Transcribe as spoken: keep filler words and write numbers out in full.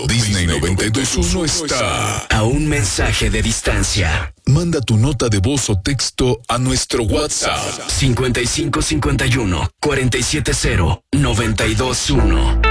Disney noventa y dos punto uno está a un mensaje de distancia. Manda tu nota de voz o texto a nuestro WhatsApp cincuenta y cinco cincuenta y uno cuarenta y siete cero noventa y dos uno.